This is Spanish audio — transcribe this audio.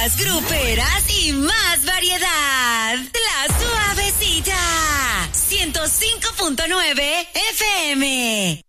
más gruperas y más variedad. La Suavecita. 105.9 FM.